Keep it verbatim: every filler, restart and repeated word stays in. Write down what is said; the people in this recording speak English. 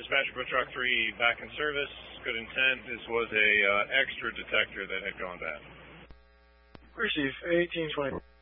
Dispatcher for Truck three back in service. Good intent. This was a uh, extra detector that had gone bad. Receive eighteen twenty.